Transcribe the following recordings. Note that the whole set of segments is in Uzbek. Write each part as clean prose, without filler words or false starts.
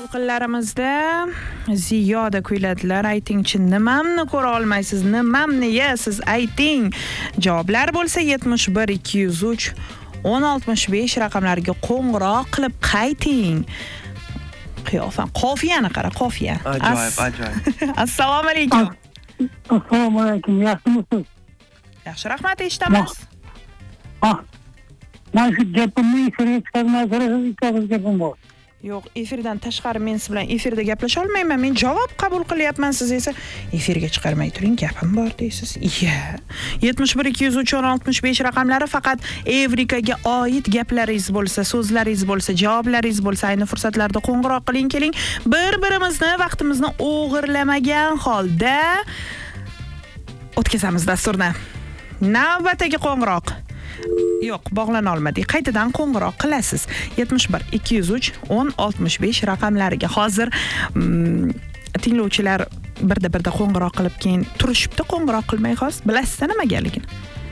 yaqinlarimizda Ziyoda kuyladilar. Aytingchi, nimamni ko'ra olmaysiz? Nimamni siz ayting. Javoblar bo'lsa 71 203 1065 raqamlariga qo'ng'iroq qilib qayting. Qofiyani qara, qofiya. Ajoyib. Assalomu alaykum. Assalomu alaykum. Yaxshimisiz? Yaxshi, rahmat, eshitamiz. Men shu gapimni efirga chiqarmaysiz, ikki gapim bor. Yo'q, efirdan tashqari men siz bilan efirda gaplasha olmayman. Men javob qabul qilyapman, siz esa efirga chiqarmay turing, gapim bor deysiz. 71 203 1065 raqamlari faqat Evrikaga oid gaplaringiz bo'lsa, so'zlaringiz bo'lsa, javoblaringiz bo'lsa, ayni fursatlarda qo'ng'iroq qiling, keling. Bir-birimizni vaqtimizni o'g'irlamagan holda o'tkazamiz dasturni. Navbatdagi qo'ng'iroq. Yo'q, bog'lana olmadik. Qaytadan qo'ng'iroq qilasiz. 71 203 1065 raqamlariga. Hozir tinglovchilar birda qo'ng'iroq qilib keyin turishibdi, qo'ng'iroq qilmay hozir. Bilasizmi nimagaligini?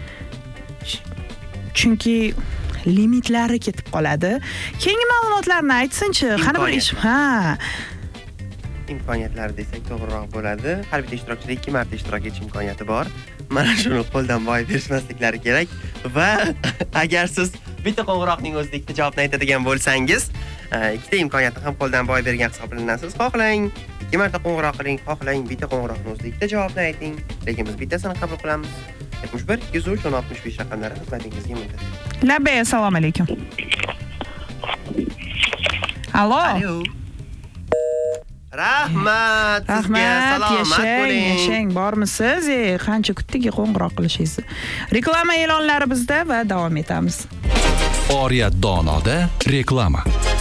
Chunki limitlari ketib qoladi. Keyingi ma'lumotlarni aytsin-chi. Qani bir ish. Imkoniyatlar desak to'g'riroq bo'ladi. Har bir ishtirokchida 2 marta ishtirok etish imkoniyati bor. Mana shuni qo'ldan boy berishmasliklari kerak va agar siz bitta qo'ng'iroqning o'zida ikkita javobni aytadigan bo'lsangiz, ikkita imkoniyatni ham qo'ldan boy bergan hisoblanasiz. Xohlang 2 marta qo'ng'iroq qiling, xohlang bitta qo'ng'iroqning o'zida ikkita javobni ayting, lekin biz bittasini qabul qilamiz. 71 203 1065 raqamlari xizmatingizga mo'ljallangan. Labbay, assalomu alaykum. Allo. Rahmat, sizga salomat bo'ling. Yashang, bormisiz? Qancha kutdik qo'ng'iroq qilishingizni. Reklama e'lonlari bizda va davom etamiz. Oriyat Donoda reklama.